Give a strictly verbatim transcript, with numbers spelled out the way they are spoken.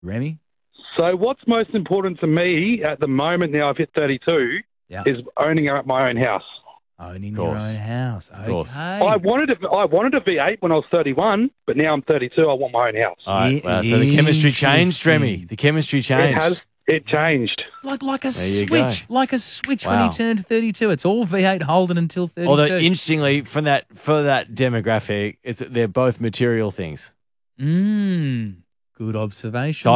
Remy? So what's most important to me at the moment now I've hit thirty-two Yeah. is owning my own house. Owning your own house. Okay. Of course. I wanted a, I wanted a V eight when I was thirty-one, but now I'm thirty-two. I want my own house. All right. Wow. So the chemistry changed, Remy. The chemistry changed. It has. It changed. Like like a There you switch. go. Like a switch when Wow. he turned thirty-two. It's all V eight Holden until thirty-two. Although, interestingly, for that for that demographic, it's they're both material things. Mm, good observation.